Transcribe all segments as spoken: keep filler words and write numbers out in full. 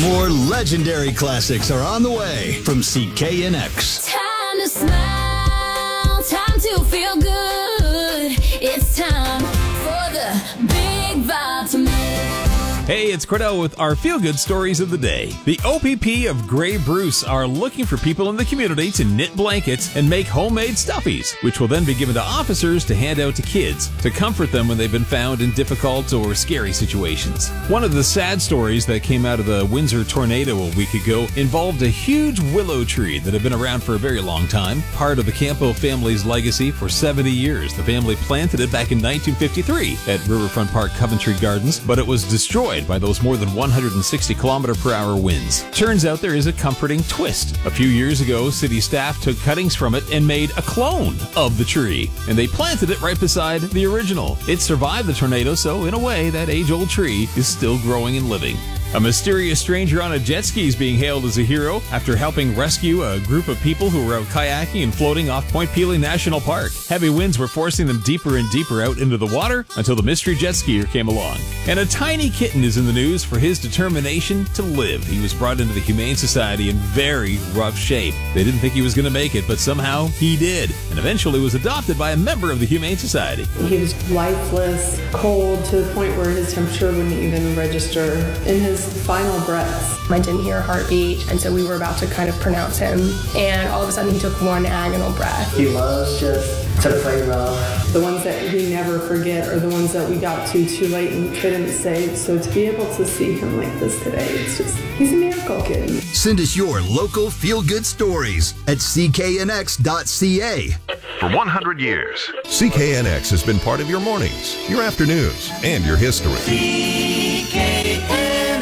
More legendary classics are on the way from C K N X. Time to smile, time to feel good. It's time for the Big Vitamin. Hey, it's Cordell with our feel-good stories of the day. The O P P of Grey Bruce are looking for people in the community to knit blankets and make homemade stuffies, which will then be given to officers to hand out to kids to comfort them when they've been found in difficult or scary situations. One of the sad stories that came out of the Windsor tornado a week ago involved a huge willow tree that had been around for a very long time, part of the Campo family's legacy for seventy years. The family planted it back in nineteen fifty-three at Riverfront Park Coventry Gardens, but it was destroyed by those more than one hundred sixty kilometer per hour winds. Turns out there is a comforting twist. A few years ago, city staff took cuttings from it and made a clone of the tree, and they planted it right beside the original. It survived the tornado, so in a way, that age-old tree is still growing and living. A mysterious stranger on a jet ski is being hailed as a hero after helping rescue a group of people who were out kayaking and floating off Point Pelee National Park. Heavy winds were forcing them deeper and deeper out into the water until the mystery jet skier came along. And a tiny kitten is in the news for his determination to live. He was brought into the Humane Society in very rough shape. They didn't think he was going to make it, but somehow he did, and eventually was adopted by a member of the Humane Society. He was lifeless, cold, to the point where his temperature wouldn't even register. In his final breaths, I didn't hear a heartbeat, and so we were about to kind of pronounce him, and all of a sudden he took one agonal breath. He loves just to play rough. The ones that we never forget are the ones that we got to too late and couldn't save. So to be able to see him like this today, it's just, he's a miracle kid. Send us your local feel-good stories at c k n x dot c a. For one hundred years, C K N X has been part of your mornings, your afternoons, and your history. C K N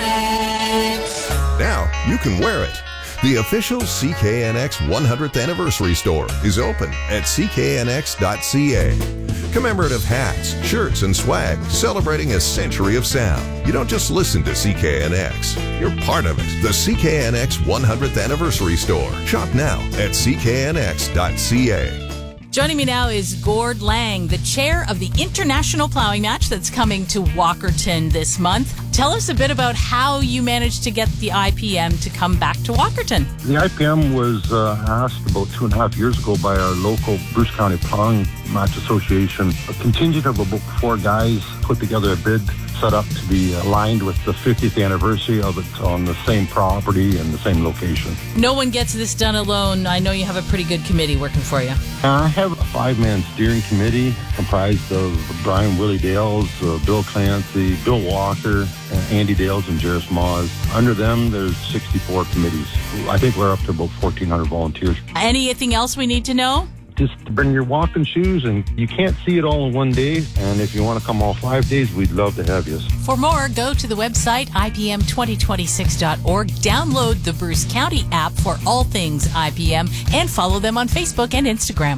X. Now you can wear it. The official C K N X one hundredth Anniversary Store is open at c k n x dot c a. Commemorative hats, shirts, and swag celebrating a century of sound. You don't just listen to C K N X, you're part of it. The C K N X one hundredth Anniversary Store. Shop now at c k n x dot c a. Joining me now is Gord Lang, the chair of the International Plowing Match that's coming to Walkerton this month. Tell us a bit about how you managed to get the I P M to come back to Walkerton. The I P M was uh, asked about two and a half years ago by our local Bruce County Plowing Match Association. A contingent of about four guys put together a bid set up to be aligned with the fiftieth anniversary of it on the same property and the same location. No one gets this done alone. I know you have a pretty good committee working for you. I have a five-man steering committee comprised of Brian Willie Dales, uh, Bill Clancy, Bill Walker, uh, Andy Dales, and Jairus Moz. Under them, there's sixty-four committees. I think we're up to about fourteen hundred volunteers. Anything else we need to know? Just bring your walking shoes, and you can't see it all in one day. And if you want to come all five days, we'd love to have you. For more, go to the website I P M twenty twenty-six dot org, download the Bruce County app for all things I P M, and follow them on Facebook and Instagram.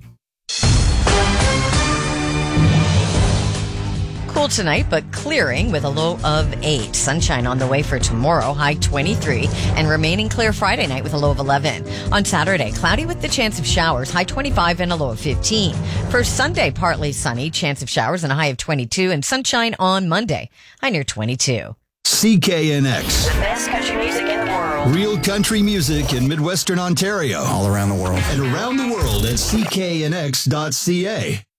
Cool tonight, but clearing with a low of eight. Sunshine on the way for tomorrow, high twenty-three, and remaining clear Friday night with a low of eleven. On Saturday, cloudy with the chance of showers, high twenty-five and a low of fifteen. For Sunday, partly sunny, chance of showers and a high of twenty-two, and sunshine on Monday, high near twenty-two. C K N X. The best country music in the world. Real country music in Midwestern Ontario. All around the world. And around the world at c k n x dot c a.